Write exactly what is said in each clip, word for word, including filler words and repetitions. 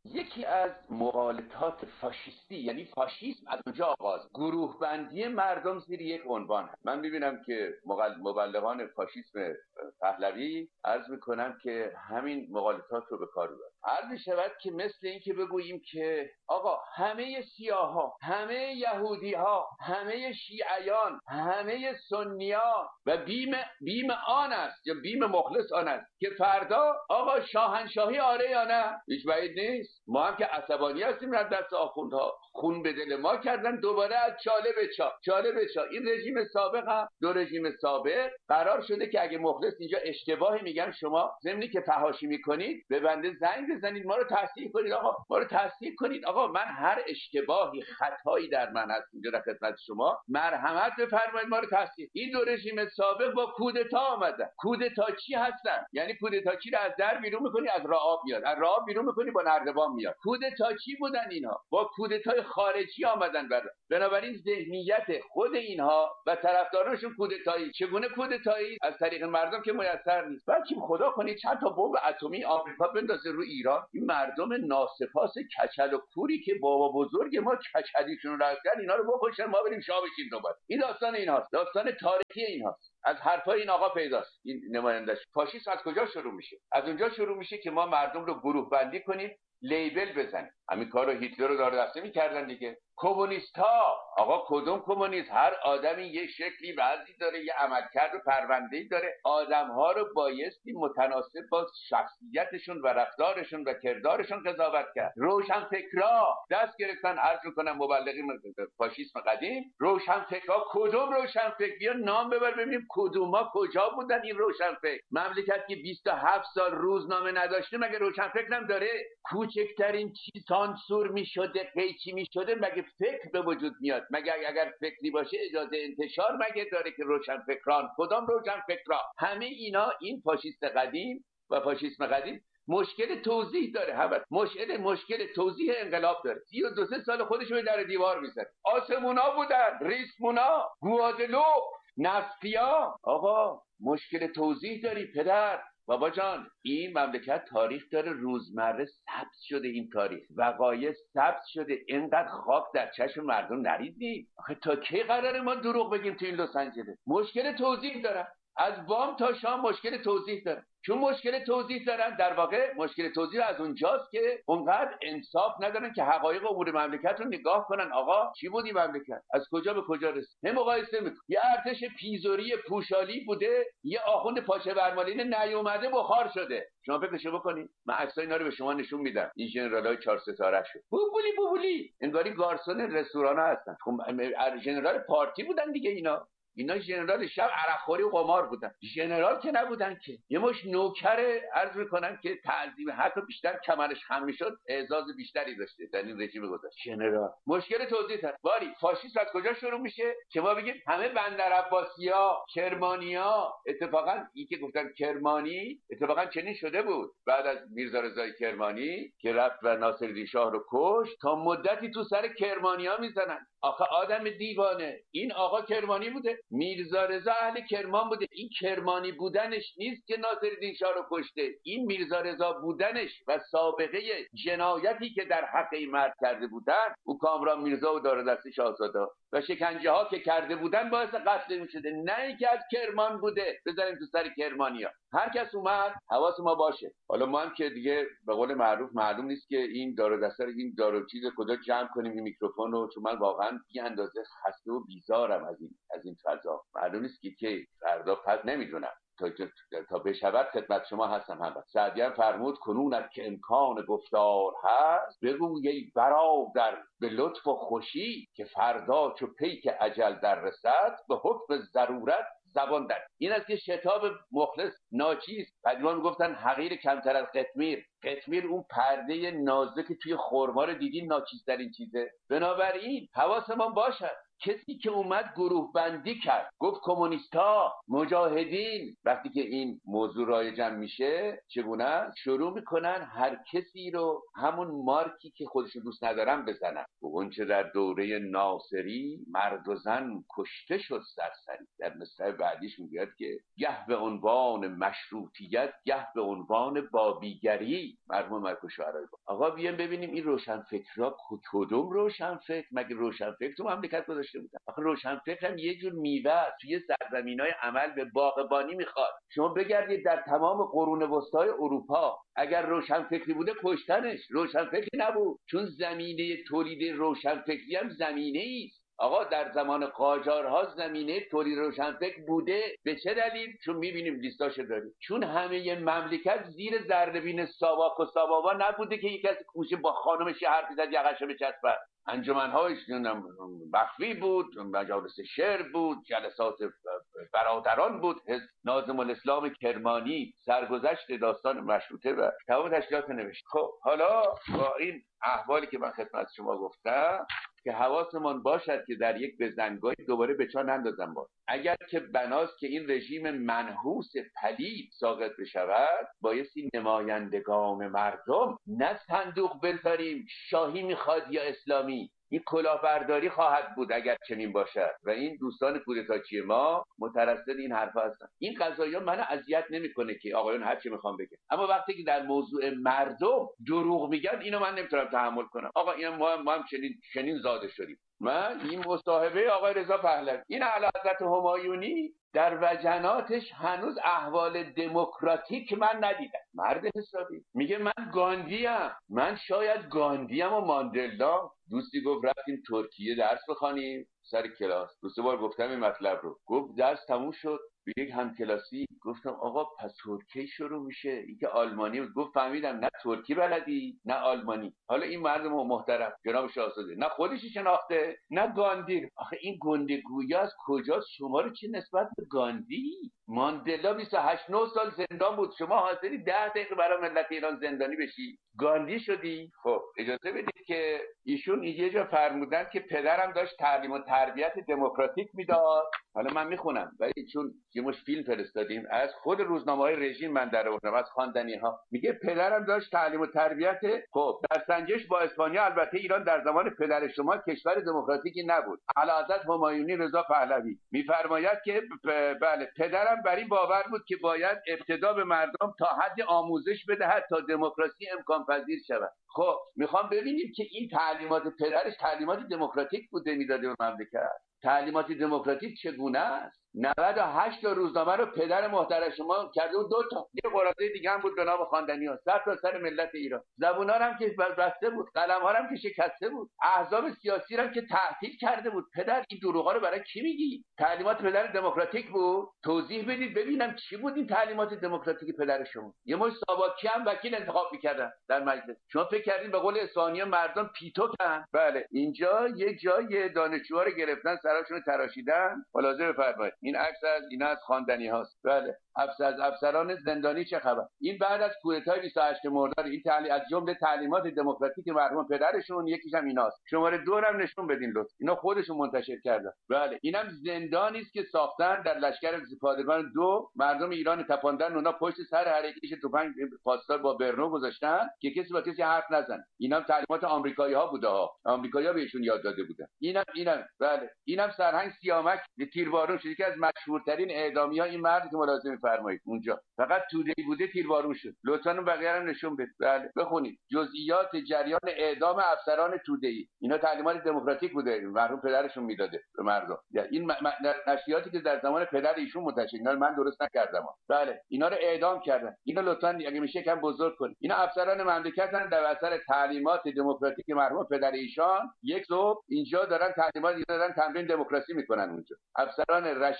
یکی از مغالطات فاشیستی، یعنی فاشیسم از اونجا آغاز، گروه بندی مردم زیر یک عنوان. من میبینم که مبلغان فاشیسم پهلوی عرض میکنم که همین مغالطات رو به کار ببرن. عرض میشود که مثل این که بگوییم که آقا همه سیاها، همه یهودی ها، همه شیعیان، همه سنیا و بیم بیم آن است یا بیم مخلص آن است که فردا آقا شاهنشاهی آره یا نه. هیچ بعید نیست. ما هم که عصبانی هستیم از دست آخوندها، خون به دل ما کردن، دوباره از چاله به چا چاله به چا. این رژیم سابق هم دو رژیم سابق قرار شده که اگه مخلص اینجا اشتباهی میگن، شما ضمنی که فحاشی میکنید به بنده زنگ بزنید، ما رو تصحیح کنید. آقا ما رو تصحیح کنید. آقا من هر اشتباهی، خطایی در من هست اینجا در خدمت شما، مرحمت بفرمایید، ما رو تصحیح. این دو رژیم سابق با کودتا آمدن. کودتا چی هستن؟ یعنی کودتا چی رو از در بیرون میکنی از راه میاد، از راه بیرون میکنی با نردبان میاد. کودتا چی بودن اینها؟ با کودتای خارجی آمدن برای. بنابراین ذهنیت خود اینها و طرفدارانشون کودتایی. چگونه کودتایی؟ از طریق مردم که میسر نیست. بلکه خدا کنه چند تا بمب اتمی آمریکا بندازه رو ایران. این مردم ناسپاس کچل و کوری که بابا بزرگ ما کچلیشون رو رفتن، اینا رو بکشن ما بریم شاه بشیم دوباره. این داستان اینهاست، داستان تاریخی اینهاست. از حرفای این آقا پیداست. این نمایندش فاشیسم از کجا شروع میشه؟ از اونجا شروع میشه که ما مردم رو گروه بندی کنیم، لیبل بزنیم. همین کارو هیتلر رو داره دسته میکردن دیگه. کمونیست ها، آقا کدوم کمونیست؟ هر آدمی یه شکلی وضعی داره، یه عملکرد و پرونده‌ای داره. آدم ها رو بایستی متناسب با شخصیتشون و رفتارشون و کردارشون قضاوت کرد. روشن فکرا دست گرفتن، عرض میکنم مبلغین فاشیسم قدیم. روشن فکرا کدوم روشن فکر؟ بیا نام ببر ببینیم کدوما کجا بودن این روشن فکر. مملکت که بیست و هفت سال روزنامه نداشته مگه روشن فکر هم داره؟ کوچکترین چیز سانسور میشده، قیچی میشده، مگه فکر به وجود میاد؟ مگه اگر فکری باشه اجازه انتشار مگه داره که روشن فکران؟ کدام روشن فکرا؟ همه اینا این فاشیست قدیم و فاشیسم قدیم مشکل توضیح داره. هم مشکل مشکل توضیح انقلاب داره. سی و دو سه سال خودشو در دیوار میزنه. آسمونا بودن، ریسمونا، گوادلوپ، نفیا. آقا مشکل توضیح داری پدر. بابا جان این مملکت تاریخ داره، روزمره ثبت شده، این تاریخ وقایع ثبت شده. اینقدر خاک در چشم مردم نریزی. آخه تا کی قراره ما دروغ بگیم تو این لس آنجلس؟ مشکل توضیح دارن، از بام تا شام مشکل توضیح دارن. چون مشکل توضیح دارن، در واقع مشکل توضیح از اونجاست که اونقدر انصاف ندارن که حقایق امور مملکت رو نگاه کنن. آقا چی بود این مملکت؟ از کجا به کجا رسید؟ هم مقایسه میکنه. یه ارتش پیزوری پوشالی بوده، یه آخوند پاچه برمالین نیومده بخار شده. شما فکرشو بکنید. من عکسای اینا رو به شما نشون میدم. این ژنرالای چهار ستاره شو. بوبولی بوبولی انگاری گارسون رستوران هستن. خب ژنرال پارتی بودن دیگه اینا. اینا ژنرال شب عرقخوری و قمار بودن. ژنرال که نبودن که. یه مش نوکر عرض میکنن که تعظیم حق بیشتر کمرش خم میشد، اعزاز بیشتری داشته در این رژیم گذشته. ژنرال مشکل توضیح داره. باری فاشیسم از کجا شروع میشه؟ که ما بگیم همه بندر عباسیا، کرمانیا. اتفاقا این که گفتن کرمانی اتفاقا چنین شده بود. بعد از میرزا رضای کرمانی که رفت و ناصرالدین شاه رو کشت، تا مدتی تو سر کرمانیا میزنن. آخه آدم دیوانه، این آقا کرمانی بوده، میرزا رضا اهل کرمان بوده. این کرمانی بودنش نیست که ناصرالدین شاه رو کشته. این میرزا رضا بودنش و سابقه جنایتی که در حق این مرد کرده بودن، او کامران میرزا و دار دست شاهزاده و شکنجه ها که کرده بودن باعث قتل این شده. نه اینکه از کرمان بوده بذاریم تو سر کرمانیا. هر کس اومد حواس ما باشه. حالا ما هم که دیگه به قول معروف معلوم نیست که این دار و دسته این دار و چیز کجا جمع کنیم این میکروفون رو، چون من واقعا بی اندازه خسته و بیزارم از این از این فضا. معلوم نیست که کی فردا پس نمیدونم تا تا بشود خدمت شما هستم. هم سعدی هم فرمود کنونت که امکان گفتار هست، بگوی ای برادر به لطف و خوشی، که فردا چو پیک اجل در رسد، به حکم ضرورت زبان در. این است که شتاب مخلص ناچیز. قدیما میگفتن حقیر کمتر از قطمیر. قطمیر اون پرده نازک توی خرما رو دیدین، ناچیزترین چیزه. بنابراین حواسمون باشد کسی که اومد گروه بندی کرد، گفت کمونیستا، مجاهدین. وقتی که این موضوع رایجم میشه چگونه شروع میکنن هر کسی رو همون مارکی که خودشو دوست ندارن بزنن. اون چه در دوره ناصری مرد و زن کشته شد سرسری. در مصرع بعدیش میگه که گه به عنوان مشروطیت، گه به عنوان بابیگری. مرحوم ملک شعرایی. آقا بیایم ببینیم این روشنفکرها کدوم روشنفکر؟ مگه روشنفکر تو مملکت گذاشته بودن؟ آخه روشنفکر هم یه جور میوه توی سرزمینای عمل به باغبانی میخواد. شما بگردید در تمام قرون وسطای اروپا، اگر روشنفکری بوده کشتنش. روشنفکری نبود، چون زمینه تولید روشنفکری هم زمینه است. آقا در زمان قاجارها زمینه تولید روشنفکر بوده. به چه دلیل؟ چون میبینیم لیستاشو داریم. چون همه مملکت زیر ذره‌بین ساواک و سابابا نبوده که یک کسی کوشه با خانمش حرف زد یقه‌شو بچسبه. انجمن‌هایش مخفی بود، مجالس شعر بود، جلسات برادران بود، ناظم الاسلام کرمانی سرگذشت داستان مشروطه و تمام تشکیلات نوشت. خب حالا با این احوالی که من خدمت شما گفتم که حواسمون باشد که در یک بزنگاهی دوباره به چا نندازم. باز اگر که بناست که این رژیم منحوس پلید ساقط بشود، بایستی نمایندگان مردم نه صندوق بذاریم شاهی میخواد یا اسلامی. این کلاهبرداری خواهد بود اگر چنین باشد و این دوستان کودتاچی ما مترصد این حرفا هستن. این قضایا منو اذیت نمیکنه که آقایون هر چی میخوام بگن، اما وقتی که در موضوع مردم دروغ میگن اینو من نمیتونم تحمل کنم. آقا اینا ما هم, ما هم چنین چنین زاده شدیم. من این مصاحبه آقای رضا پهلوی، این اعلیحضرت همایونی در وجناتش هنوز احوال دموکراتیک من ندیدم. مرد حسابی میگه من گاندیم، من شاید گاندیم و ماندلا. دوستی گفت رفتیم ترکیه درس بخوانیم سر کلاس، دو سه بار گفتم این مطلب رو. گفت درس تموم شد، به یک همکلاسی گفتم آقا پس ترکی شروع میشه، این که آلمانی بود. گفت فهمیدم نه ترکی بلدی نه آلمانی. حالا این مرد محترم جناب شاهزاده نه خودش شناخته نه گاندی. آخه این گندگویی از کجاست؟ شما رو چه نسبت به گاندی؟ ماندلا بیست و هشت نه سال زندان بود، شما حاضری ده دقیقه برای ملت ایران زندانی بشی؟ گاندی شدی؟ خب اجازه بدید که ایشون یه جا فرمودن که پدرم داشت تعلیم و تربیت دموکراتیک میداد. حالا من میخونم ولی چون یه مش فیلم فرستادیم از خود روزنامه‌های رژیم من در آوردم، از خواندنی ها. میگه پدرم داشت تعلیم و تربیت. خب در سنجش با اسپانیا البته ایران در زمان پدر شما کشور دموکراتیکی نبود. اعلیحضرت همایونی رضا پهلوی میفرماید که بله پدرم بر این باور بود که باید ابتدا به مردم تا حد آموزش بدهد تا دموکراسی امکان پذیر شود. خب میخوام ببینیم که این تعلیمات پدرش تعلیمات دموکراتیک بوده میداده به مملکت. تعلیمات دموکراتیک چگونه است؟ نود و هشت تا روزنامه رو پدر محترم شما کرده و دو تا یه قرارداد دیگه هم بود به نام خواندنی‌ها سر تا سر ملت ایران. زبونا هم که بسته بود، قلم‌ها هم که شکسته بود، احزاب سیاسی هم که تعطیل کرده بود. پدر این دروغا رو برای کی میگی؟ تعلیمات پدر دموکراتیک بود؟ توضیح بدید ببینم چی بود این تعلیمات دموکراتیک پدر شما؟ یه مش ساواکی هم وکیل انتخاب می‌کردن در مجلس. شما فکر کردین به قول اسپانیا مردم پیتوکن؟ بله اینجا یه جای دانشجوها رو گرفتن سراشون تراشیدن. ملاحظه بفرمایید این عکس از اینا از خواندنی هاست. بله افسر از افسران زندانی چه خبر؟ این بعد از کودتای بیست و هشت مرداد. این تعلیم از جمله تعلیمات دموکراتیک مرحوم پدرشون یکیش هم ایناست. شماره دو هم نشون بدین لطفا. اینا خودشون منتشر کردن. بله اینم زندانی است که ساختن در لشکر پادگان دو. مردم ایران تپاندن، اونا پشت سر هر یکیش تفنگ پاسدار با برنو گذاشتن که کسی با کسی حرف نزنه. اینم تعلیمات آمریکایی‌ها بوده ها. آمریکایی‌ها بهشون یاد داده بودن. اینم اینم بله اینم سرهنگ سیامک تیربارون شد که از مشهورترین اعدامی‌ها این مرد که ملاحظه می‌فرمایید اونجا فقط توده‌ای بوده تیربارون شد. لطفاً بقیه رو نشون بدید. بله بخونید جزئیات جریان اعدام افسران توده‌ای. اینا تعلیمات دموکراتیک بوده مرحوم پدرشون میداده به مردم. این نشریاتی که در زمان پدر ایشون منتشر اینا من درست نکردم. بله اینا رو اعدام کردن. اینا لطفاً اگه میشه کم بزرگ کنید. اینا افسران مملکتن در اثر تعلیمات دموکراتیک مرحوم پدر ایشان. یک صبح اینجا دارن تعلیمات دارن تمرین دموکراسی میکنن اونجا. افسران رشید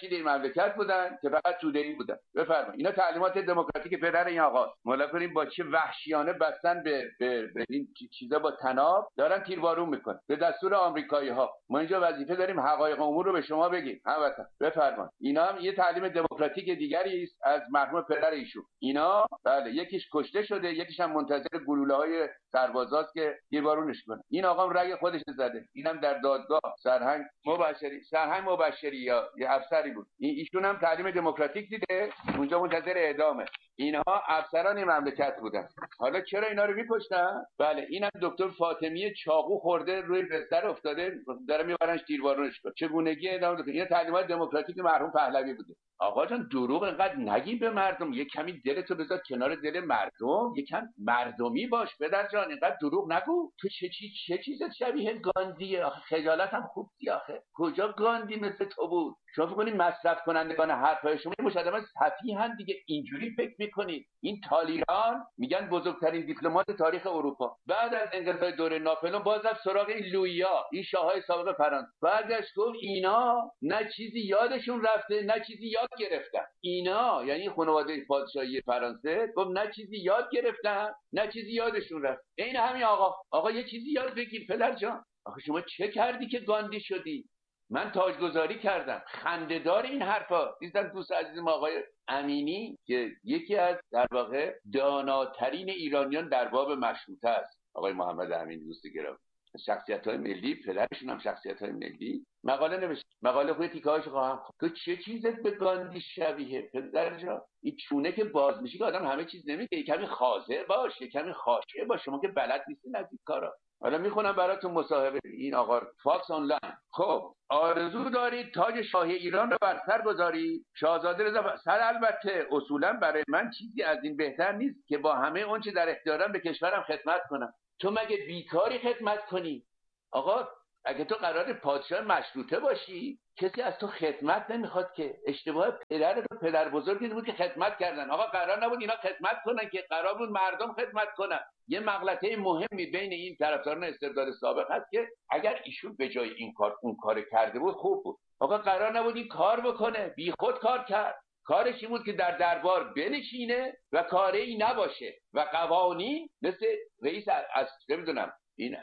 تشکیل این مملکت بودن که فقط توده‌ای بودن. بفرمایید اینا تعلیمات دموکراتیک پدر این آقا. مالا کنیم با چه وحشیانه بستن به به, به این چیزا با تناب دارن تیربارون میکنن به دستور آمریکایی‌ها. ما اینجا وظیفه داریم حقایق امور رو به شما بگیم. هموطن بفرمایید. اینا هم یه تعلیم دموکراتیک دیگری است از مرحوم پدر ایشون. اینا بله یکیش کشته شده، یکیش هم منتظر گلوله‌های سربازاست که تیربارونش کنه. این آقا رأی خودش زده. اینم در دادگاه سرهنگ مبشری سرهنگ مبشری یا یه افسری بود. این ایشون هم تعلیم دموکراتیک دیده، اونجا منتظر اعدامه. اینها افسران مملکت بودن. حالا چرا اینا رو می‌کشتن؟ بله اینم دکتر فاطمی چاقو خورده روی بستر افتاده، داره میبرنش تیربارونش کنه. چگونگی اعدام داد؟ این تعلیمات دموکراتیک مرحوم پهلوی بوده. آقا جان دروغ اینقدر نگیم به مردم، یه کمی دلتو بذار کنار دل مردم، یه کم مردمی باش پدر جان، اینقدر دروغ نگو. تو چه چی چه چیزت شبیه گاندیه؟ آخه خجالت هم خوب دی آخه. کجا گاندی مثل تو بود؟ شما فکر کنید مصرف کنندگان حرفای شما مشاهده سفیهن دیگه، اینجوری فکر میکنید. این تالیران میگن بزرگترین دیپلمات تاریخ اروپا، بعد از انقلاب دوره ناپلئون باز رفت سراغ این لویا، این شاههای سابق فرانسه، برگشت گفت اینا نه چیزی یادشون رفته نه چیزی یاد گرفتن. اینا یعنی خانواده پادشاهی فرانسه گفت نه چیزی یاد گرفتن نه چیزی یادشون رفت. این همین آقا آقا یه چیزی یاد بگیر پدر جان. آخه شما چه کردی که گاندی شدی؟ من تاجگذاری کردم. خنده‌دار این حرفا. دیدم دوست عزیزم آقای امینی که یکی از در واقع داناترین ایرانیان در باب مشروطه است، آقای محمد امینی دوست گرامی، شخصیت‌های ملی، پدرشون هم شخصیت‌های ملی، مقاله نوشت. مقاله خودی تیکه‌هاش خواهم. تو چه چیزت به گاندی شبیه پدر جان؟ این چونه که باز میشه که آدم همه چیز نمیگه. کمی خاضع باش، کمی خاشه باش. شما که بلد نیستین از این کارا. حالا میخونم براتون مصاحبه این آقا فاکس آنلاین. خب آرزو دارید تاج شاهی ایران رو بر سر گذارید؟ شاهزاده رضا سر البته اصولا برای من چیزی از این بهتر نیست که با همه اون چه در اختیارم به کشورم خدمت کنم. تو مگه بیکاری خدمت کنی؟ آقا اگه تو قرار پادشاه مشروطه باشی کسی از تو خدمت نمیخواد که. اشتباه پدر رو پدر بزرگی بود که خدمت کردن. آقا قرار نبود اینا خدمت کنن که، قرار بود مردم خدمت کنن. یه مغلطه مهمی بین این طرفداران استبداد سابق هست که اگر ایشون به جای این کار اون کار کرده بود خوب بود. آقا قرار نبود این کار بکنه، بی خود کار کرد. کارش این بود که در دربار بنشینه و کاری ای نباشه و قوانین مثل رئیس از نمیدونم این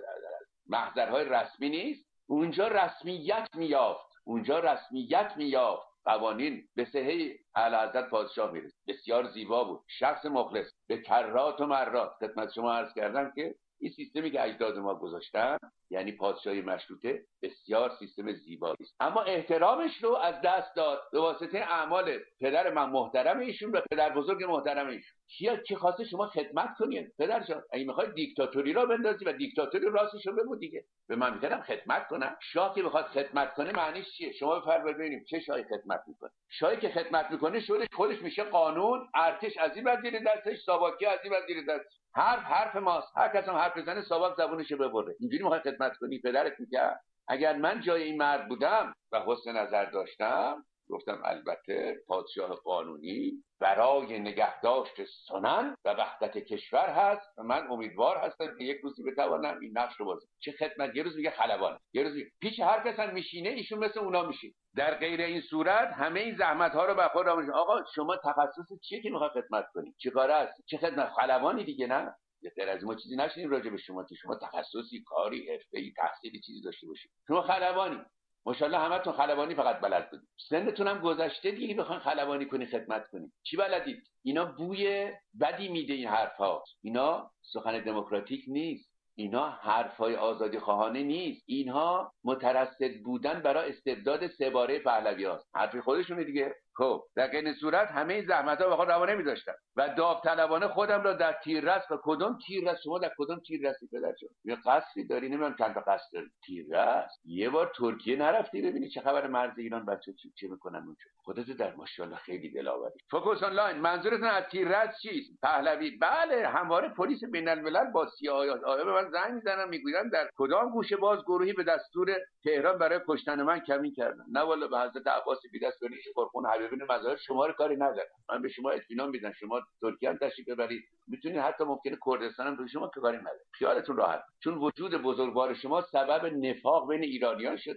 محضرهای رسمی نیست، اونجا رسمیت میافت، اونجا رسمیت میافت. قوانین به صحه اعلیحضرت پادشاه میرسید. بسیار زیبا بود، شخص مخلص. به کرات و مرات خدمت شما عرض کردم که این سیستمی که اجداد ما گذاشتن یعنی پادشاهی مشروطه بسیار سیستم زیبایی است، اما احترامش رو از دست داد به واسطه اعمال پدر من محترم ایشون و پدر بزرگ محترم ایشون. کیا کی خواسته شما خدمت کنین پدر جان؟ اگه میخواید دیکتاتوری را بندازی و دیکتاتوری راستش رو بگو دیگه. به من میگن خدمت کنم. شاه که بخواد خدمت کنه معنیش چیه؟ شما بفرمایید ببینیم چه شاهی خدمت میکنه. شاهی که خدمت میکنه شورش خودش میشه قانون، ارتش از این وزیر دستش، ساواکی از این وزیر دستش. حرف حرف ماست. هر کس هم حرف بزنه ساواک زبونشو ببره. اینجوری میخوای خدمت کنی؟ پدرت میگه اگر من جای این مرد بودم و حسن نظر داشتم گفتم البته پادشاه قانونی برای نگهداشت سنن و وحدت کشور هست و من امیدوار هستم که یک روزی بتوانم این نقش رو بازی. چه خدمت؟ یه روز میگه خلبان، یه روز میگه پیش هر کس هم میشینه ایشون مثل اونا میشه. در غیر این صورت همه این زحمت ها رو به خود آموزش. آقا شما تخصص چیه که میخواد خدمت کنی؟ چه کاره است؟ چه خدمت؟ خلبانی دیگه نه. یه غیر از ما چیزی نشینیم راجع به شما که شما تخصصی، کاری، حرفه‌ای، تحصیلی چیزی داشته باشید. شما خلبانی ماشاءالله همتون خلبانی فقط بلد بودید. سنتون هم گذشته دیگه بخواید خلبانی کنی خدمت کنی. چی بلدید؟ اینا بوی بدی میده این حرفا. اینا سخن دموکراتیک نیست. اینا حرفای آزادی خواهانه نیست. اینها مترصد بودن برای استبداد سه باره پهلوی هاست. حرفی خودشونه دیگه. خب در این صورت همه این زحمت‌ها به خود روا نمی‌داشتم و داوطلبانه خودم را در تیررس و کدوم تیررس شما در کدوم تیررسی پدر جان؟ یه قصری داری؟ نمیدونم چند تا قصر داری. تیررس یه بار ترکیه نرفتی ببینی چه خبر مرز ایران بچه چی چی میکنن اونجا؟ خودت در ماشاءالله خیلی دلاوری. فوکس آنلاین منظورتون از تیررس چیست؟ پهلوی؟ بله همواره پلیس بین‌الملل با سیاه‌ها آیا به من زنگ میزنن میگوین در کدام گوشه باز گروهی به دستور تهران برای کشتن من کمین کردن. نه والا به حضرت عباس بی‌دست بریش قرخون ببین مظاهر شما رو کاری ندارم. من به شما اطمینان میدم شما ترکیه هم تشریف ببرید میتونید، حتی ممکنه کردستان هم به شما که کاری نداره. خیالتون راحت، چون وجود بزرگوار شما سبب نفاق بین ایرانیان شده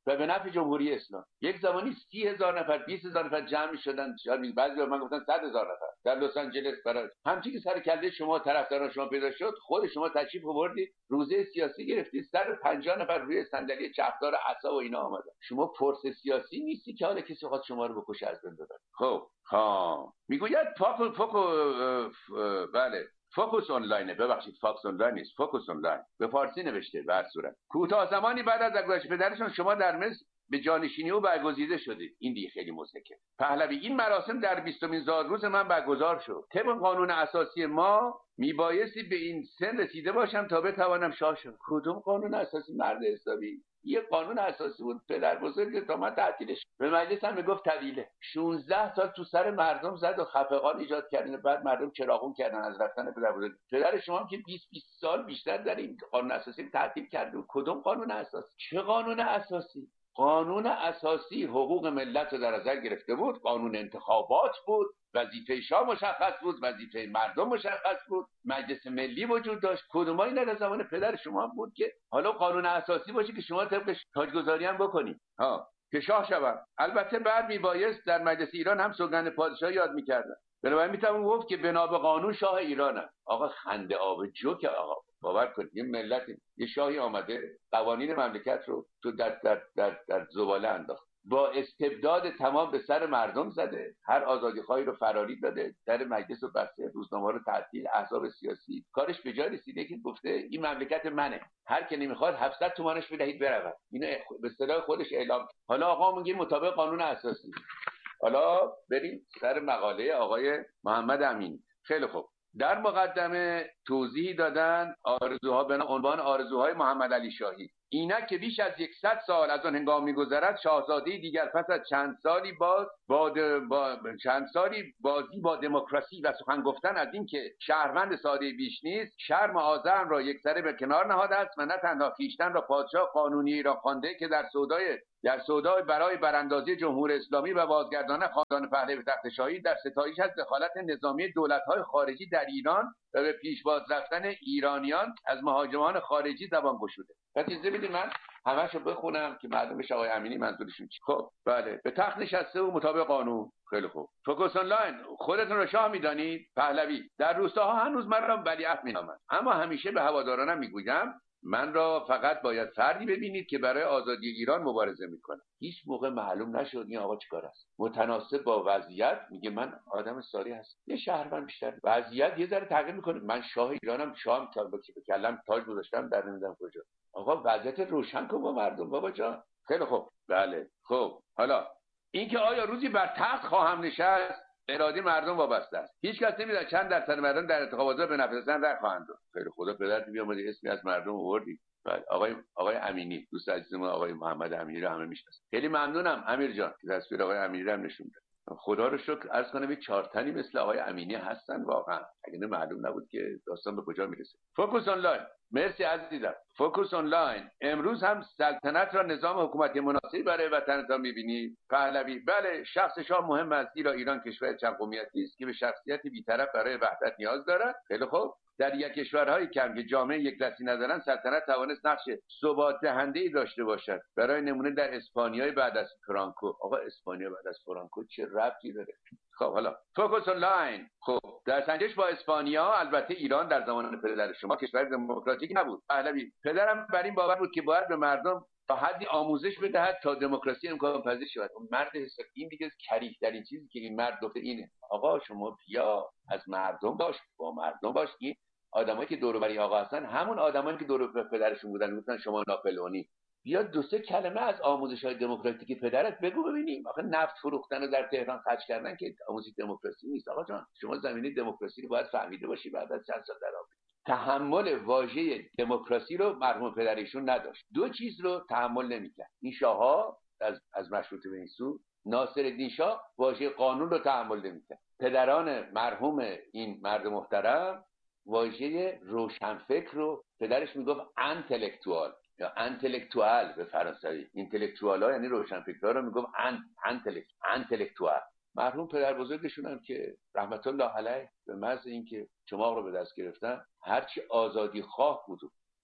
و به نفع جمهوری اسلامی. یک زمانی سی هزار نفر بیست هزار نفر جمع شدن، بعضی من گفتن صد هزار نفر در لس آنجلس برای همچین که سر کله شما طرفداران شما پیدا شد، خود شما تشریف آوردید روزه سیاسی گرفتید، صد و پنجاه نفر روی صندلی چپدار عصا و اینا آمدن. شما فرس سیاسی نیستی که حالا کسی خواست شما رو بکشه از بین ببره. خب ها میگوید فاکو فاکو بله فوکوس آنلاینه، ببخشید فاکس آنلاین نیست، فوکوس آنلاین به فارسی نوشته. به هر صورت کوتاه زمانی بعد از درگذشت پدرشان شما در مصر به جانشینی او برگزیده شدید. این دیگه خیلی مضحکه. پهلوی: این مراسم در بیستمین زادروز من برگزار شد. طبق قانون اساسی ما میبایستی به این سن رسیده باشم تا بتوانم شاه شم. کدوم قانون اساسی مرد حسابی؟ یه قانون اساسی بود پدر بزرگ تا من تعطیلش به مجلس هم میگفت طویله. شانزده سال تو سر مردم زد و خفقان ایجاد کردن، بعد مردم چراغون کردن از رفتن پدر بزرگ. پدر شما هم که بیست بیست سال بیشتر در این قانون اساسی تعطیل کرده. کدوم قانون اساسی؟ چه قانون اساسی؟ قانون اساسی حقوق ملت رو در نظر گرفته بود، قانون انتخابات بود، وظیفه شاه مشخص بود، وظیفه مردم مشخص بود، مجلس ملی وجود داشت. کدوم اینا در زمان پدر شما بود که حالا قانون اساسی باشه که شما طبقش تاجگذاری هم بکنید ها که شاه شوم. البته بعد میبایست در مجلس ایران هم سوگند پادشاهی یاد میکردن. بنابراین میتونم گفت که بنا به قانون شاه ایرانم. آقا خنده آب جوک. آقا باور کنید یه ملت یه شاهی آمده قوانین مملکت رو تو در در در, در زباله انداخت، با استبداد تمام به سر مردم زده، هر آزادیخواهی رو فراری داده، در مجلس رو بسته، روزنامه‌ها رو تعطیل، احزاب سیاسی. کارش به جای رسیده که گفته این مملکت منه، هر کی نمیخواد هفتصد تومانش بدهید برود. اینو به اصطلاح خودش اعلام. حالا آقا میگه مطابق قانون اساسی. حالا بریم سر مقاله آقای محمد امینی. خیلی خوب. در مقدمه توضیحی دادن آرزوها به عنوان آرزوهای محمد علی شاهی. اینک که بیش از صد سال از آن هنگام می‌گذرد، شاهزاده دیگر پس از چند سالی باز با, با چند سالی بازی با دموکراسی و سخن گفتن از این که شهروند ساده بیش نیست، شرم و آزرم را یکسره به کنار نهاده است و نه تنها خویشتن را پادشاه قانونی را خوانده که در سودای در سودای برای براندازی جمهور اسلامی و بازگرداندن خاندان پهلوی به تخت شاهی در ستایش از دخالت نظامی دولت‌های خارجی در ایران و به پیشواز رفتن ایرانیان از مهاجمان خارجی زبان گشوده. پس اجازه بدید من همه‌شو بخونم که معلوم بشه آقای امینی منظورشون چیه. خب بله، به تخت نشسته و مطابق قانون. خیلی خوب. فوکوس آنلاین: خودتون رو شاه می‌دانید؟ پهلوی: در روستاها هنوز من را ولیعهد می‌نامند، اما همیشه به هوادارانم می‌گویم من را فقط باید فردی ببینید که برای آزادی ایران مبارزه میکنه. هیچ موقع معلوم نشد این آقا چیکار است. متناسب با وضعیت میگه من آدم ساری هستم. یه شهروند بیشتر. وضعیت یه ذره تغییر میکنه. من شاه ایرانم، شام تا به کلم تاج گذاشتم در نمیدونم کجا. آقا وضعیت روشن کن با مردم بابا جان. خیلی خوب. بله. خب حالا اینکه آیا روزی بر تخت خواهم نشست، اراده مردم وابسته است. هیچ کس نمیدونه چند درصد مردم در انتخابات به نفع زن رای خواهند داد. خیلی خدا پدرت بیامد اسمی از مردم آوردی. بله آقای آقای امینی، دوست عزیزمون آقای محمد امینی رو همه میشناسن. خیلی ممنونم امیر جان که تصویر آقای امینی رو نشون داد. خدا رو شکر عرض کنم یک چهار تنی مثل آقای امینی هستن واقعا. اگه نه معلوم نبود که داستان به کجا میرسه. فوکوس آنلاین: مرسی عزیزم. فوکوس آنلاین: امروز هم سلطنت را نظام حکومتی مناسبی برای وطنتان می‌بینید؟ پهلوی: بله، شخص شاه مهم است، زیرا ایران کشور چند قومیتی است که به شخصیت بی‌طرف برای وحدت نیاز دارد. خیلی خوب. در یک کشورهای کم که جامعه یک دستی ندارند، سلطنت توانست نقش ثبات دهنده‌ای داشته باشد. برای نمونه در اسپانیای بعد از فرانکو. آقا اسپانیا بعد از فرانکو چه ربطی داره؟ خب حالا فوکوس آنلاین: خب در سنجش با اسپانیا، البته ایران در زمان پدر شما کشور دموکراتیک نبود. پهلوی: پدرم بر این باور بود که باید به مردم تا حدی آموزش بدهد تا دموکراسی امکان پذیر شود. اون مرد حساب این دیگه کریه در این چیزی که این مرد گفته اینه. آقا شما بیا از مردم باش، با مردم باش. این آدمایی که دور و بر آقا هستن همون آدمایی که دور و بر پدرشون بودن، گفتن شما ناپلئونی. بیا دو سه کلمه از آموزش‌های دموکراتیک پدرت بگو ببینیم. آخه نفت فروختن و در تهران خرج کردن که آموزش دموکراسی نیست. آقا جان شما زمینه دموکراسی رو باید فهمیده باشی بعد از چند سال در آمریکا. تحمل واژه دموکراسی رو مرحوم پدرشون نداشت. دو چیز رو تحمل نمی‌کرد. این شاه‌ها از از مشروطه به این سو، ناصرالدین شاه واژه قانون رو تحمل نمی‌کرد. پدران مرحوم این مرد محترم واژه روشنفکر رو پدرش میگفت انتלקتوال یا انتלקتوال به فرانسوی. اینتלקتوال‌ها یعنی روشنفکرها رو میگفت انتלקت انتלקتوال. مرحوم پدر بزرگشون هم که رحمت الله علیه به محض اینکه چماق رو به دست گرفتن، هرچی آزادی خواه بود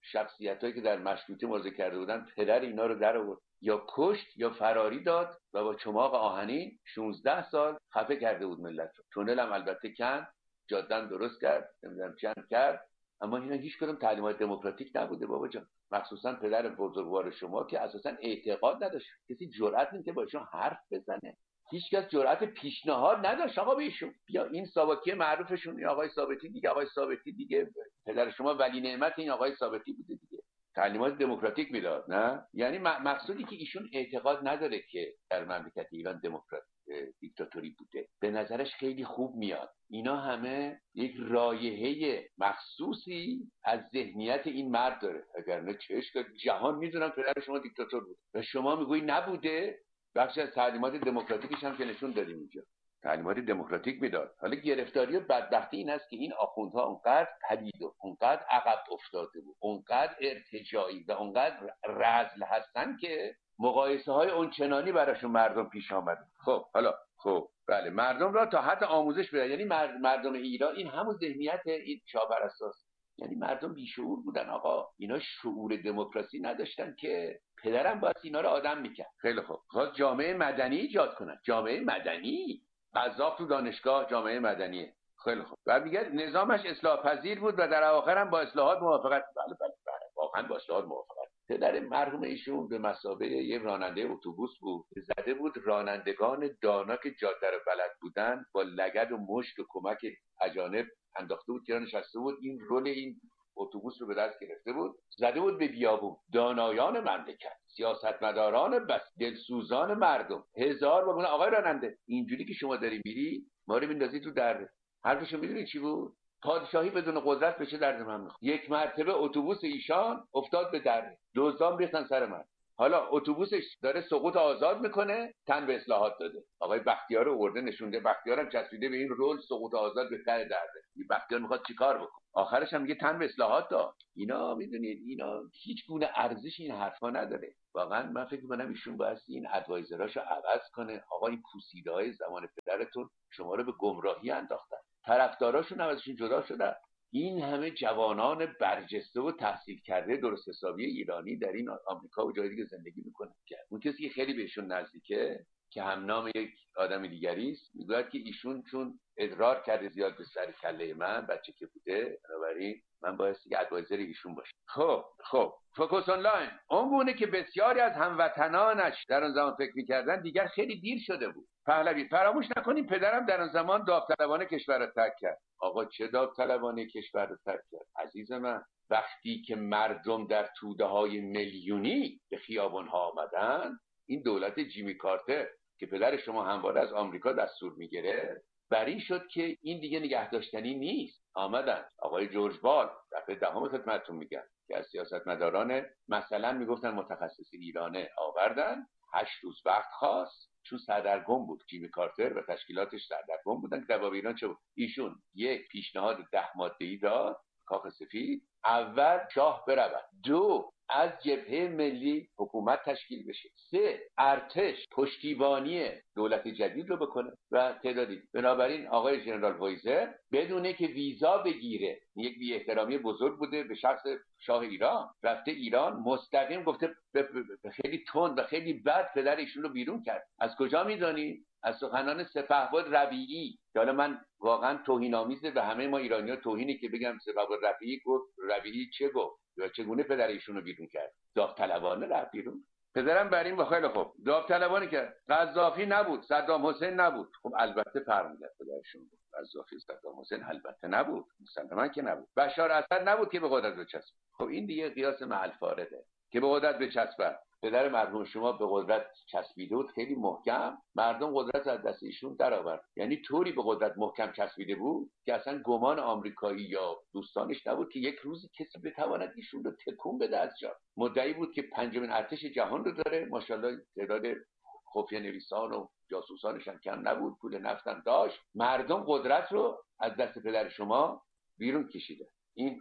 شخصیتایی که در مشروطه مبارزه کرده بودن پدر اینا رو در آورد، یا کشت یا فراری داد و با چماق آهنین شانزده سال خفه کرده بود ملت رو. تونل هم البته کند، جاده هم درست کرد، نمیدونم چی هم کرد، اما اینا هیچ کدوم تعلیمات دموکراتیک نبوده بابا جان. مخصوصا پدر بزرگوار شما که اساسا اعتقاد نداشت، کسی جرئت نمی‌کرد که با ایشون حرف بزنه، هیچ کس جرأت پیشنهاد نداشت آقا به ایشون بیا. این ساواکی معروفشون این آقای ثابتی دیگه، آقای ثابتی دیگه پدر شما ولی نعمت این آقای ثابتی بوده دیگه، تعلیمات دموکراتیک میداد. نه یعنی مقصودی که ایشون اعتقاد نداره که در مملکت ایران دموکرات دیکتاتوری بوده، به نظرش خیلی خوب میاد. اینا همه یک رایحه مخصوصی از ذهنیت این مرد داره، اگر چش که جهان میدونم پدر شما دیکتاتور بود و شما میگویی نبوده. بخشی از تعلیمات دموکراتیکش هم که نشون دادیم اینجا، تعلیمات دموکراتیک میداد. حالا گرفتاری و بدبختی این است که این آخوندها اونقدر پلید و اونقدر عقب افتاده بود، اونقدر ارتجاعی و اونقدر رذل هستن که مقایسه های اونچنانی براشون مردم پیش آمده. خب حالا خب بله، مردم را تا حد آموزش بده، یعنی مردم ایران این همون ذهنیت این شاه بر اساس، یعنی مردم بیشعور بودن آقا، اینا شعور دموکراسی نداشتن که پدرم باید اینا رو آدم میکرد. خیلی خوب، خواست جامعه مدنی ایجاد کنن، جامعه مدنی، قذاف تو دانشگاه جامعه مدنیه. خیلی خوب، بعد میگه نظامش اصلاح پذیر بود و در اواخر هم با اصلاحات موافقت. بله بله بله، واقعا با اصلاحات موافقت. پدر مرحوم ایشون به مثابه یه راننده اتوبوس بود، زده بود رانندگان دانا که جاده رو بلد بودن با لگد و مشت و کمک اجانب انداخته بود که نشسته بود، این رول این اتوبوس رو به دست گرفته بود، زده بود به بیابون. دانایان مملکت، سیاستمداران بس، دلسوزان مردم، هزار بگونه آقای راننده اینجوری که شما داری میری ما رو میندازی تو درد. حرفشو میدونی چی بود؟ پادشاهی بدون قدرت بشه درد من میخواد. یک مرتبه اتوبوس ایشان افتاد به درد، دزدان ریختن سر من. حالا اتوبوسش داره سقوط آزاد میکنه، تن به اصلاحات داده. آقای بختیار رو آورده نشونده، بختیار هم چسبیده به این رول سقوط آزاد به ته درده. این بختیار میخواد چیکار بکنه؟ آخرش هم میگه تن به اصلاحات داد. اینا میدونید اینا هیچ گونه ارزش این حرفا نداره. واقعا من فکر می‌کنم ایشون باید این ادوایزراشو عوض کنه. آقا این پوسیده‌های زمان پدرتون شما رو به گمراهی انداختن، طرفداراشون هم ازشون جدا شدن. این همه جوانان برجسته و تحصیل کرده درست حسابی ایرانی در این آمریکا و جای دیگه زندگی میکنه. اون کسی که خیلی بهشون نزدیکه که هم نام یک آدم دیگری است میگوید که ایشون چون ادرار کرده زیاد به سر کله من بچه که بوده، بنابراین من باید یک ادوایزر ایشون باشم. خب خب فوکوس آنلاین اون گونه که بسیاری از هموطنانش در آن زمان فکر می‌کردن دیگر خیلی دیر شده بود. پهلوی فراموش نکنیم پدرم در آن زمان داوطلبانه کشور را ترک کرد. آقا چه داوطلبانه کشور را ترک کرد عزیز من؟ وقتی که مردم در توده‌های میلیونی به خیابان‌ها آمدن، این دولت جیمی کارتر که پدر شما همواره از آمریکا دستور می‌گرفت بری شد که این دیگه نگه داشتنی نیست. آمدن آقای جورج بال، دفعه دهم خدمتتون میگم، که از سیاستمداران مثلا میگفتن متخصصین ایرانه آوردن، هشت روز وقت خواست چون سردرگم بود. جیمی کارتر و تشکیلاتش سردرگم بودن که در ایران چه بود؟ ایشون یک پیشنهاد ده ماده‌ای داد، کاخ سفید، اول شاه برود، دو از جبهه ملی حکومت تشکیل بشه، سه ارتش پشتیبانی دولت جدید رو بکنه و تعدادی. بنابراین آقای ژنرال وایزر بدونه که ویزا بگیره، یک بی احترامی بزرگ بوده به شخص شاه ایران، رفته ایران مستقیم گفته به خیلی تند و خیلی بد پدر ایشون رو بیرون کرد. از کجا میدونی؟ از سخنان سپهبد ربیعی. حالا من واقعا توهین‌آمیزه به همه ما ایرانی‌ها توهینی که بگم سپهبد ربیعی گفت. ربیعی چه گفت یا چگونه پدر ایشون رو بیرون کرد؟ داوطلبانه رفت بیرون. پدرم بر این با خیلی خوب داوطلبانه کرد. قذافی نبود، صدام حسین نبود. خب البته فرق می‌کرد پدرشون. قذافی صدام حسین البته نبود، مسلماً که نبود. بشار اسد نبود که به قدرت بچسبه. خب این دیگه قیاس محل فارغه که به قدرت بچسبه. پدر مرحوم شما به قدرت چسبیده بود خیلی محکم، مردم قدرت از دست ایشون در آورد. یعنی طوری به قدرت محکم چسبیده بود که اصلا گمان آمریکایی یا دوستانش نبود که یک روزی کسی بتواند ایشون رو تکون بده از جا. مدعی بود که پنجمین ارتش جهان رو داره، ماشاءالله تعداد خفیه نویسان و جاسوسانش هم کم نبود، پول نفت هم داشت. مردم قدرت رو از دست پدر شما بیرون کشیده. این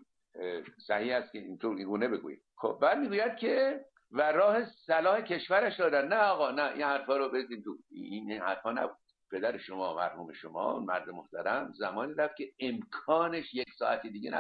صحیح است که اینطور اینگونه بگویید. خب بعد میگوید که و راه صلاح کشورش دادن. نه آقا نه، این حرفا رو بزنید تو. این حرفا نبود. پدر شما مرحوم شما مرد محترم زمانی رفت که امکانش یک ساعت دیگه نبود.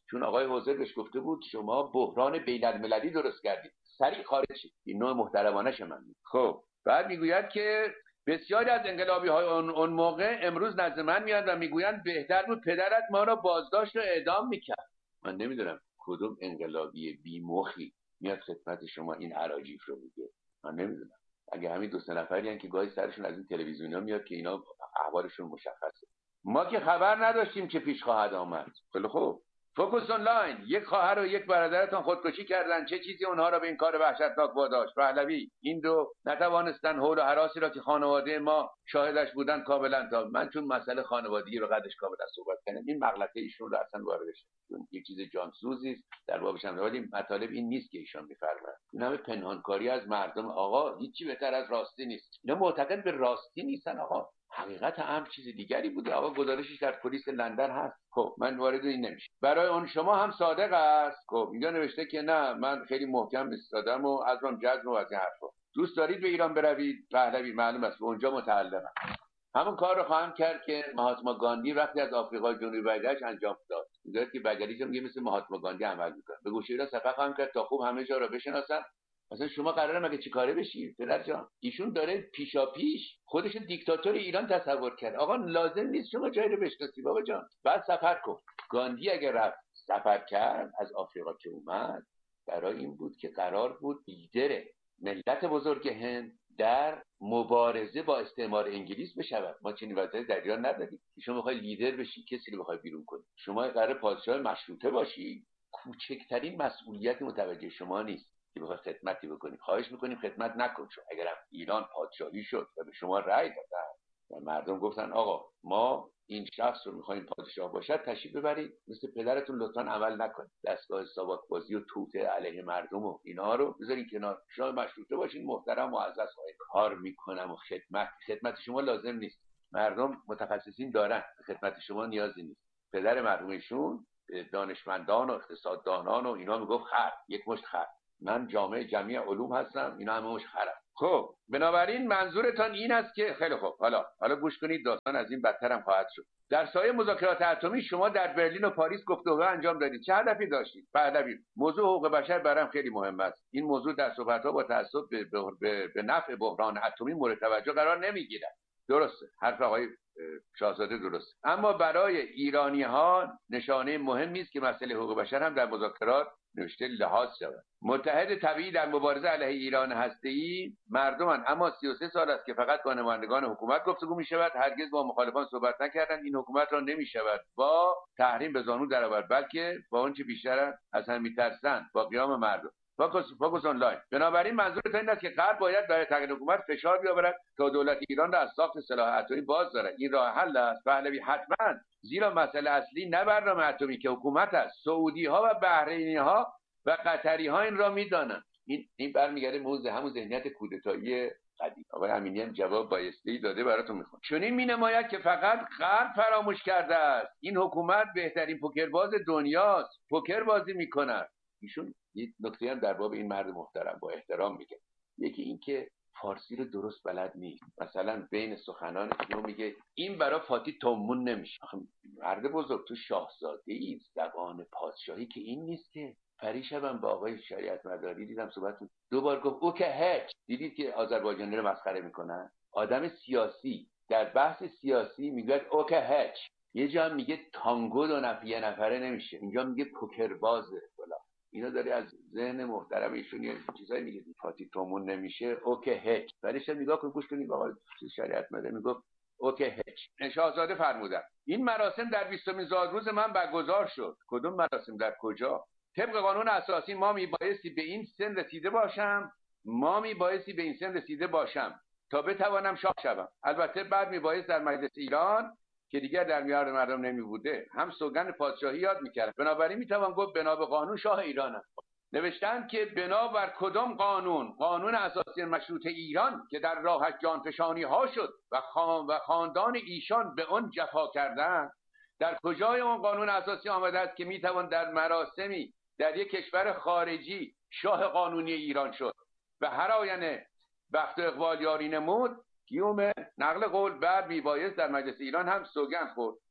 چون آقای حوزر بهش گفته بود شما بحران بین المللی درست کردید، سریع خارج شید. این نوع محترمانه من. خب بعد میگوید که بسیاری از انقلابی های اون, اون موقع امروز نزد من میاد و میگویند بهتر بود پدرت ما را بازداشت و اعدام میکرد. من نمیدونم کدوم انقلابی بی‌مخی میاد خدمت شما این اراجیف رو میگه. من نمیدونم. اگه همین دو سه نفری ان که گاهی سرشون از این تلویزیونا میاد که اینا احوالشون مشخصه. ما که خبر نداشتیم که پیش خواهد آمد. خیلی خوب. فوکوس آنلاین، یک خواهر و یک برادرتان خودکشی کردن، چه چیزی اونها را به این کار وحشتناک واداشت؟ پهلوی: این دو نتوانستن حول و هراسی را که خانواده ما شاهدش بودن کاملا تا من چون مسئله خانوادگی رو قدش کاملا صحبت کردم این مغلطه ایشون رو اصلا واردش چون یک چیز جانسوزی است در بابش هم. ولی مطالب این نیست که ایشون میفرمایند. این همه پنهانکاری از مردم. آقا هیچی بهتر از راستی نیست. اینا معتقد به راستی نیستن آقا. حقیقت امر چیز دیگری بوده. آقا گزارشش در پلیس لندن هست. خب من وارد این نمیشه. برای اون شما هم صادق است. خب اینجا نوشته که نه من خیلی محکم ایستادم و از اون جذب و از این حرفا. دوست دارید به ایران بروید؟ پهلوی: معلوم است اونجا متعلمم. همون کار رو خواهم کرد که مهاتما گاندی وقتی از آفریقای جنوبی برگشت انجام داد. میگه که بگلیش میگه مثل مهاتما گاندی عمل میکنه. به گوشه را سفر خواهم کرد تا خوب همه جا را بشناسن. مثلا شما قراره مگه چیکاره بشی پدر جان؟ ایشون داره پیشا پیش خودش دیکتاتور ایران تصور کرد. آقا لازم نیست شما جایی رو بشناسی بابا جان. بعد سفر کن. گاندی اگر رفت سفر کرد از آفریقا که اومد برای این بود که قرار بود لیدر ملت بزرگ هند در مبارزه با استعمار انگلیس بشود. ما چنین وضعیتی در ایران نداریم. شما میخوای لیدر بشی کسی رو میخوای بیرون کنی. شما قراره پادشاه مشروطه باشی. کوچکترین مسئولیت متوجه شما نیست که بخوای خدمتی بکنی. خواهش میکنیم خدمت نکن. چون اگرم ایران پادشاهی شد و به شما رأی دادن و مردم گفتن آقا ما این شخص رو میخوایم پادشاه باشد تشریف ببرید مثل پدرتون لطفاً عمل نکنید. دستگاه ساواک بازی و توته علیه مردم و اینا رو بذارین کنار. شما مشروطه باشین محترم معزز خواهید کار میکنم و خدمت خدمت شما لازم نیست. مردم متخصصین دارن. خدمت شما نیازی نیست. پدر مرحومشون دانشمندان و اقتصاددانان و اینا میگفت خر یک مشت خر. من جامعه جمعی علوم هستم اینا همه مش خرم. خب بنابراین منظورتان این است که خیلی خوب حالا حالا گوش کنید داستان از این بدتر هم خواهد شد. در سایه مذاکرات اتمی شما در برلین و پاریس گفتگو انجام دادید. چه هدفی داشتید؟ پهلوی: موضوع حقوق بشر برام خیلی مهم است. این موضوع در صحبت‌ها با تعصب به, به, به نفع بحران اتمی مورد توجه قرار نمیگیرد. درسته. حرف آقای شاهزاده درست. اما برای ایرانی ها نشانه مهمی است که مسئله حقوق بشر هم در مذاکرات نوشته لحاظ شود. متحد طبیعی در مبارزه علیه ایران هسته‌ای مردمان، اما سی و سه سال است که فقط با نمایندگان حکومت گفتگو می شود. هرگز با مخالفان صحبت نکردند. این حکومت را نمی شود با تحریم به زانو درآورد بلکه با اون چه بیشتر از هم می‌ترسند با قیام مردم. فوکوس فوکوس آنلاین. بنابراین منظورت این است که غرب باید برای تغییر حکومت فشار بیاورد تا دولت ایران را از ساخت سلاح اتمی باز دارد. این راه حل است. پهلوی: حتما، زیرا مسئله اصلی نه برنامه اتمی که حکومت است. سعودی ها و بحرینی ها و قطری ها این را میدانند. این این برمیگرده موزه همون ذهنیت کودتایی قدیم. آقای امینی هم جواب بایسته ای داده براتون میخونم. چون این مینماید که فقط غرب فراموش کرده است. این حکومت بهترین پوکرباز دنیاست. پوکر بازی میکند. ایشون یه نکته هم در باب این مرد محترم با احترام میگه. یکی این که فارسی رو درست بلد نیست. مثلا بین سخنان اینو میگه این برای فاتی تومون نمیشه. مرد بزرگ تو شاهزاده ای زبان پادشاهی که این نیست که. پریشبم با آقای شریعت مداری دیدم صحبت دو بار گفت او که هک. دیدید که آذربایجانی رو مسخره میکنن. آدم سیاسی در بحث سیاسی میگه او که هک. یه جا هم میگه تانگو دو نفره نفره نمیشه. اینجا میگه پوکر بازه فلان. اینا داره از ذهن محترم ایشون یه چیزایی میگه. فاتی تومون نمیشه اوکی هک. ولی شما نگاه کنید گوش کنید آقا شریعت مداری میگفت اوکی هک. شاهزاده فرمودن این مراسم در بیستمین زادروز من برگزار شد. کدوم مراسم در کجا؟ طبق قانون اساسی ما میبایستی به این سن رسیده باشم ما میبایستی به این سن رسیده باشم تا بتوانم شاه شوم. البته بعد میبایست در مجلس ایران که دیگر در میان مردم نمی بوده هم سوگند پادشاهی یاد میکرد. بنابراین میتوان گفت بنا به قانون شاه ایرانم. نوشتن که بنا بر کدام قانون؟ قانون اساسی مشروطه ایران که در راهش جانفشانی ها شد و خان و خاندان ایشان به اون جفا کردند. در کجای اون قانون اساسی آمده است که میتوان در مراسمی در یک کشور خارجی شاه قانونی ایران شد و هر آینه بخت و اقبال یاری نمود؟ گیوم نقل قول بعد میبایست در مجلس ایران هم سوگند خورد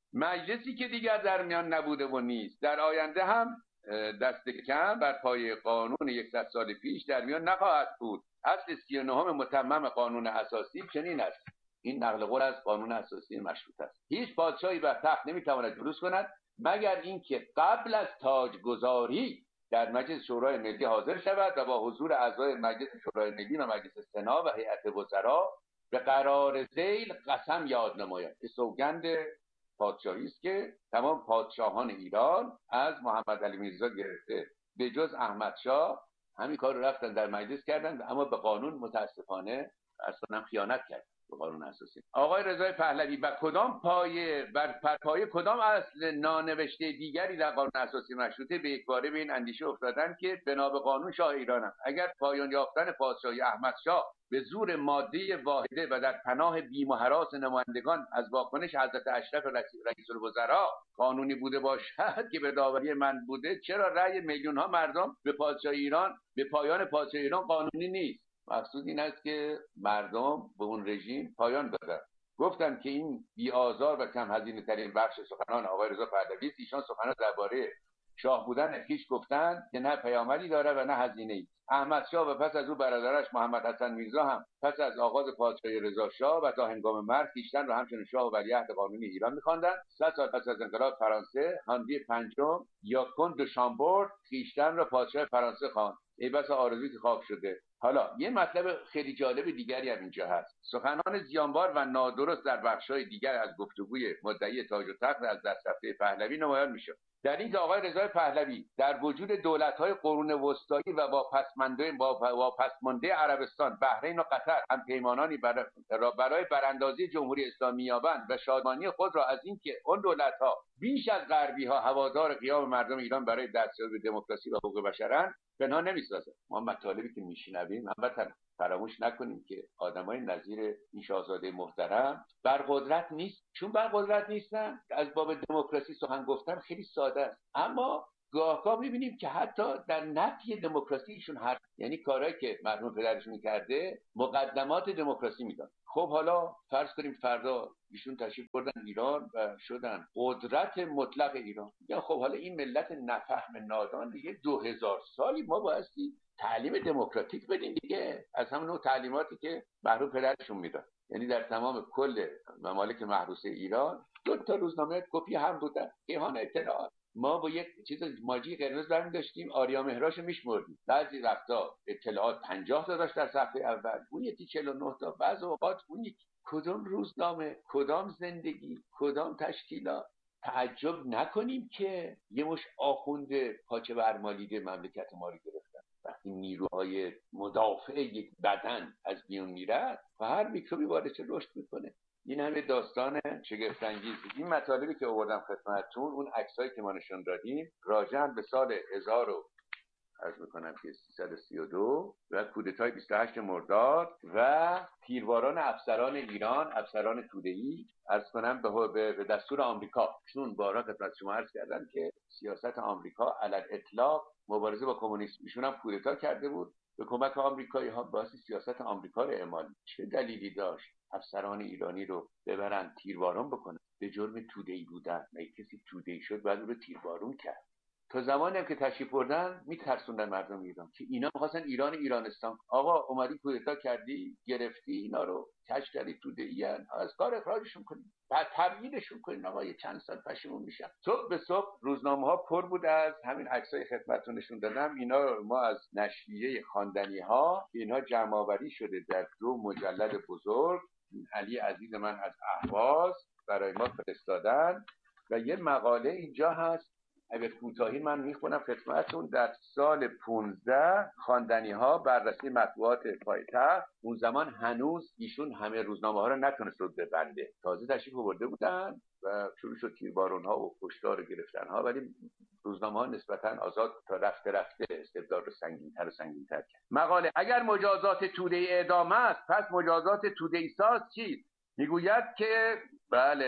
مجلسی که دیگر در میان نبوده و نیست، در آینده هم دست کم بر پای قانون صد سال پیش در میان نخواهد بود. اصل سی و نهم متمم قانون اساسی چنین است. این نقل قول از قانون اساسی مشروط است. هیچ پادشاهی بر تخت نمیتواند جلوس کند مگر اینکه قبل از تاجگذاری در مجلس شورای ملی حاضر شود و با حضور اعضای مجلس شورای ملی و مجلس سنا و هیئت وزرا به قرار ذیل قسم یاد نماید. که سوگند پادشاهی است که تمام پادشاهان ایران از محمد علی میرزا گرفته به جز احمد شاه همین کار رو رفتن در مجلس کردن، اما به قانون متاسفانه اصلا خیانت کرد، به قانون اساسی. آقای رضای پهلوی و کدام پایه بر پایه کدام اصل نانوشته دیگری در قانون اساسی مشروطه به یک باره به این اندیشه افتادند که بنا به قانون شاه ایرانم. اگر پایان یافتن پادشاهی احمد شاه به زور ماده واحده و در پناه بیم و هراس نمایندگان از واکنش حضرت اشرف رئیس الوزراء قانونی بوده باشد که به داوری من بوده، چرا رأی میلیون ها مردم به پادشاهی ایران به پایان پادشاهی ایران قانونی نیست؟ مقصود این است که مردم به اون رژیم پایان دادن. گفتم که این بی آزار و کم هزینه ترین بخش سخنان آقای رضا پهلوی است. ایشان سخنان درباره شاه بودن خویش گفتند که نه پیامدی داره و نه هزینه‌ای. احمد شاه و پس از او برادرش محمد حسن میرزا هم پس از آغاز پادشاهی رضا شاه و تا هنگام مرگ خویشتن را همچنین شاه و ولیعهد قانونی ایران می‌خواندند. صد سال پس از انقلاب فرانسه هانری پنجم یا کند دو شامبورد خویشتن را پادشاه فرانسه خواند. ای بس آرزویی که خواب شده. حالا یه مطلب خیلی جالب دیگری هم اینجا هست. سخنان زیانبار و نادرست در بخش‌های دیگر از گفتگوی مدعی تاج و تخت از دست رفته پهلوی نمایان میشه. در این که آقای رضای پهلوی در وجود دولت‌های قرون وسطایی و واپسمانده واپسمانده عربستان، بحرین و قطر هم پیمانانی برای براندازی جمهوری اسلامی یابند و شادمانی خود را از اینکه اون دولت‌ها بیش از غربی‌ها هوادار قیام مردم ایران برای دستیابی به دموکراسی و حقوق بشرند پنهان نمی‌سازد. ما مطالبی که میشنویم البته فراموش نکنیم که آدمای نظیر این شاهزاده محترم بر قدرت نیست. چون بر قدرت نیستن از باب دموکراسی سخن گفتن خیلی ساده است، اما گاهگاه می‌بینیم که حتی در نفی دموکراسیشون هر یعنی کارهایی که مرحوم پدرشون کرده مقدمات دموکراسی میدن. خب حالا فرض کنیم فردا ایشون تشریف بردن ایران و شدن قدرت مطلق ایران. یا خب حالا این ملت نفهم نادان دیگه دو هزار سالی ما بایستی تعلیم دموکراتیک بدیم دیگه، از همون نوع تعلیماتی که مرحوم پدرشون میدن. یعنی در تمام کل ممالک محروسه ایران دو تا روزنامه کپی هم بودن، کیهان اطلاعات. ما با یک چیز ماجی قرمز برمی داشتیم، آریا مهراش میشمردیم. بعضی وقتا اطلاعات پنجاه تا داشت در صفحه اول، اون یکی چهل و نه تا، بعض اوقات اون یک. کدام روزنامه، کدام زندگی، کدام تشکیلات؟ تعجب نکنیم که یه مش آخونده پاچه برمالیده مملکت ما رو گرفتن. وقتی نیروهای مدافع یک بدن از میون میره و هر میکروبی وارد چه رشد میکنه. این همه داستان شگفت انگیزی. این مطالبی که آوردم خدمتتون، اون عکسایی که ما نشون دادیم راجع به سال هزار و عرض میکنم که سیصد و سی و دو و کودتای بیست و هشت مرداد و تیرباران افسران ایران، افسران توده‌ای، عرض کنم به به دستور آمریکا. چون بارها خدمت شما عرض کردم که سیاست آمریکا علی الاطلاق مبارزه با کمونیسم، ایشون هم کودتا کرده بود به کمک آمریکایی ها. باعث سیاست آمریکا رو اعمال. چه دلیلی داشت افسران ایرانی رو ببرن تیرباران بکنن به جرم توده‌ای بودن؟ اگه کسی توده‌ای شد بعد رو تیربارون کرد. تا زمانی هم که تشریف بردن میترسوندن مردم ایران که اینا می‌خواستن ایران ایرانستان. آقا اومدی کودتا کردی، گرفتی اینا رو، کش کردی توده‌ایان، از کار اخراجشون کنید، بعد تبعیدشون کنید. آقا یه چند سال پشیمون میشن. صبح به صبح روزنامه‌ها پر بود از همین عکسای خدمتتون نشون دادم. اینا ما از نشریه خواندنی‌ها، اینها جمع‌آوری شده در دو مجلد بزرگ. علی عزیز من از اهواز برای ما فرستادن و یه مقاله اینجا هست. اگه کوتاهی من میخونم خدمتتون. در سال پانزده خواندنی‌ها بررسی مطبوعات پایتخت. اون زمان هنوز ایشون همه روزنامه‌ها رو نتونست رو ببنده، تازه تشریف آورده بودن و شروع شد تیربارون‌ها و کشتار و گرفتن‌ها، ولی روزنامه‌ها نسبتاً آزاد تا رفته رفته استبداد رو سنگین‌تر و سنگین‌تر کرد. مقاله: اگر مجازات توده‌ای اعدام است، پس مجازات توده‌ای ساز چیست؟ میگوید که بله،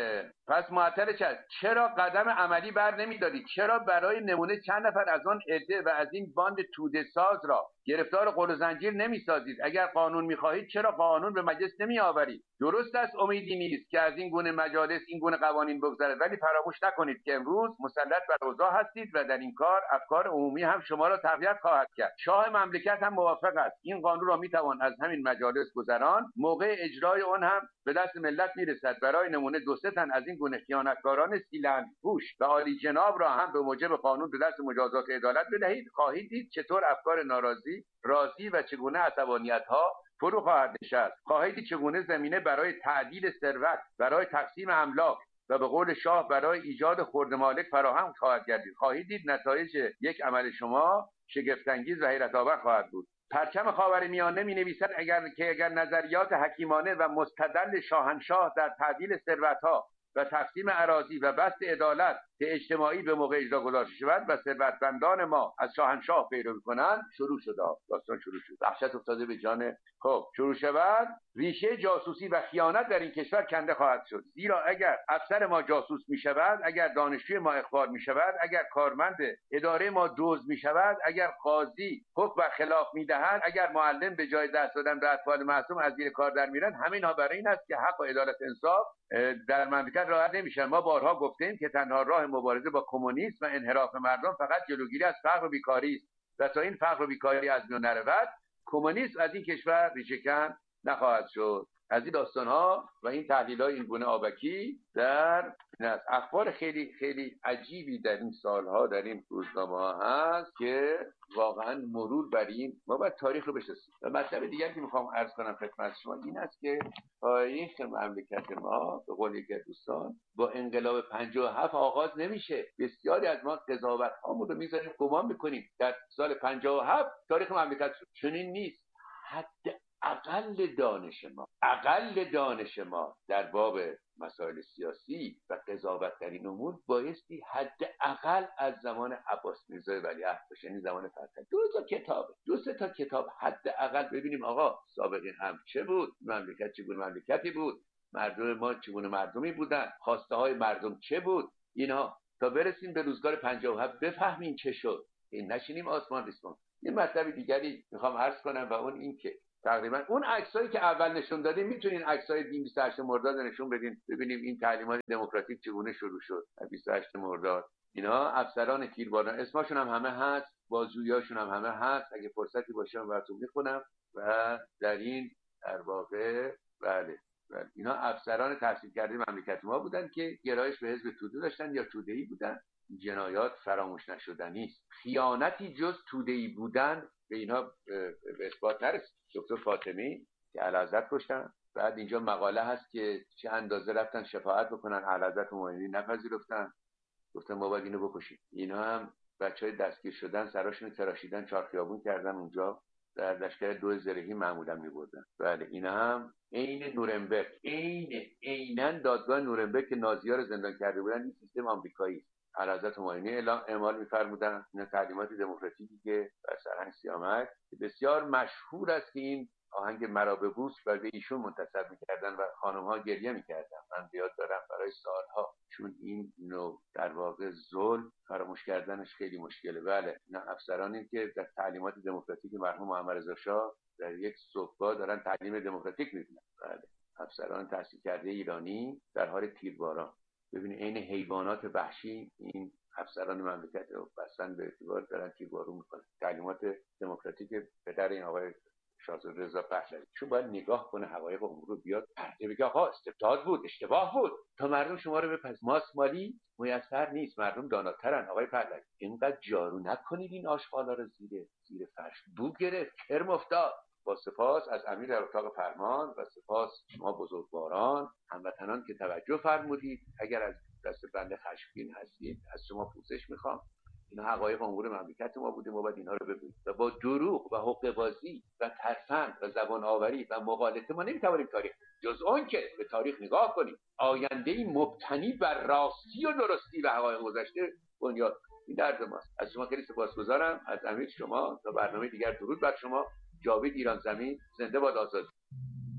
پس معطل چه؟ چرا قدم عملی بر نمیدارید؟ چرا برای نمونه چند نفر از آن عده و از این باند توده ساز را گرفتار قل و زنجیر نمیسازید؟ اگر قانون میخواهید چرا قانون به مجلس نمیآورید؟ درست است امیدی نیست که از این گونه مجالس این گونه قوانین بگذرد، ولی فراموش نکنید که امروز مسلط بر اوضاع هستید و در این کار افکار عمومی هم شما را تقویت خواهد کرد. شاه مملکت هم موافق است. این قانون را میتوان از همین مجالس گذران، موقع اجرای آن هم به دست ملت میرسد. برای نمونه دو سه تن از این گونه خیانتکاران سیلند پوش و عالی جناب را هم به موجب قانون به دست مجازات عدالت بدهید. خواهید دید چطور افکار ناراضی راضی و چگونه عصبانیت ها فرو خواهد نشست. خواهید دید چگونه زمینه برای تعدیل ثروت، برای تقسیم املاک و به قول شاه برای ایجاد خرد مالک فراهم خواهد گردید. خواهید دید نتایج یک عمل شما شگفت‌انگیز و حیرت آور خواهد بود. پرچم خاورمیانه می نویسد اگر که اگر نظریات حکیمانه و مستدل شاهنشاه در تعدیل ثروتها و تقسیم اراضی و بسط عدالت اجتماعی به موقع اجرا گذاشته شود و ثروتمندان ما از شاهنشاه پیروی کنند، شروع شده. داستان شروع شد. وحشت افتاده به جان. خب شروع شود، ریشه جاسوسی و خیانت در این کشور کنده خواهد شد. زیرا اگر افسر ما جاسوس می شود، اگر دانشجوی ما اخبار می شود، اگر کارمند اداره ما دزد می شود، اگر قاضی حکم خلاف می دهد، اگر معلم به جای دست دادن به اطفال معصوم از زیر کار در میرن، همین ها برای این است که حق و عدالت انصاف در مملکت رعایت نمیشن. ما بارها گفتیم که تنها راه مبارزه با کمونیسم و انحراف مردم فقط جلوگیری از فقر و بیکاری است و تا این فقر و بیکاری از میان نرود، کمونیسم از این کشور ریشه‌کن نخواهد شد. از این داستان‌ها و این تحلیل‌های این گونه آبکی در اخبار خیلی خیلی عجیبی در این سالها در این روزنامه‌ها هست که واقعا مرور بر این ما باید تاریخ رو بشناسیم. و مطلب دیگری که میخوام عرض کنم خدمت شما این است که تاریخ مملکت ما به قول یک دوستان با انقلاب پنجاه و هفت آغاز نمیشه. بسیاری از ما قضاوت‌هامون رو میذاریم گمان میکنیم در سال پنجاه و هفت تاریخ مملکت شد. چنین نیست. حد اقل دانش ما اقل دانش ما در باب مسائل سیاسی و قضاوت در این امور بایستی حداقل از زمان عباس میرزا ولیعهد باشه، یعنی زمان فتح. دو تا کتاب دو سه تا کتاب حداقل ببینیم آقا سابقه هم چه بود، مملکت چگونه مملکتی بود، مردم ما چگونه مردمی بودن، خواسته های مردم چه بود، اینا تا برسیم به روزگار پنجاه و هفت بفهمیم چه شد. این نشینیم آسمان ریسمان. این مطلب دیگری میخوام عرض کنم و اون این که تقریبا اون عکسایی که اول نشون دادیم میتونین عکسای بیست و هشت مرداد نشون بدین ببینیم این تعلیمات دموکراتیک چگونه شروع شد. بیست و هشت مرداد اینا افسران تیرباران اسمشون هم همه هست، بازجوییاشون هم همه هست. اگه فرصتی باشه من براتون میخونم. و در این در واقع بله بله اینا افسران تحصیل کرده مملکت ما بودن که گرایش به حزب توده داشتن یا توده‌ای بودن. جنایات فراموش نشدنی است. خیانتی جز توده‌ای بودن به اینا به اثبات نرسید. دکتر فاطمی که اعلیحضرت کشتن، بعد اینجا مقاله هست که چه اندازه رفتن شفاعت بکنن، اعلیحضرت مومنی نپذیرفتن، گفتن ما باید اینو بکشیم. اینا هم بچهای دستگیر شدن سراشون تراشیدن، چهار خیابون کردن اونجا، در لشکر دو زرهی معمولا می‌بردن. بله اینا هم عین نورنبرگ، عین عیناً دادگاه نورنبرگ که نازی‌ها رو زندان کرده بودن، این سیستم آمریکایی اعلیحضرت همایونی اعلام اعمال می‌فرمودن. این تعلیمات دموکراتیکی که بر سرهنگ سیامک بسیار مشهور است. این آهنگ مرا ببوس و به ایشون منتسب می‌کردن و خانم‌ها گریه می‌کردن. من یاد دارم برای سالها، چون این نوع در واقع ظلم فراموش کردنش خیلی مشکله. بله اینا افسرانی که در تعلیمات دموکراتیک مرحوم محمد رضا شاه در یک صبحگاه دارن تعلیم دموکراتیک می‌دن. بله افسران تحصیل کرده ایرانی در حال تیرباران. ببینید عین حیوانات وحشی این افسران مملکت رو بسن به اعتبار دارن تیربارون میکنن. تعلیمات دموکراتیک پدر این آقای شاهزاده رضا پهلوی چون باید نگاه کنه حقایق امور رو بیاد پرده بگه آقا استبداد بود، اشتباه بود، تا مردم شما رو بپذیرن. ماست مالی میسر نیست، مردم داناترن. آقای پهلوی اینقدر جارو نکنید این آشغالا رو زیر زیر فرش. بو گرفت، کرم افتاد. با سپاس از امیر در اتاق فرمان و سپاس شما بزرگواران هموطنان که توجه فرمودید. اگر از دست بنده خشمگین هستید از شما پوزش میخوام. اینا حقایق امور مملکت ما بوده، ما باید اینا رو بگوییم و با دروغ و حقه بازی و ترفند و زبان آوری و مغالطه ما نمیتوانیم تاریخ، جز اون که به تاریخ نگاه کنیم آینده‌ای مبتنی بر راستی و درستی و حقایق گذشته بنیاد. این درد ماست. از شما خیلی سپاسگزارم، از امیر شما. تا برنامه دیگر درود بر شما. جاوید ایران زمین، زنده باد آزادی.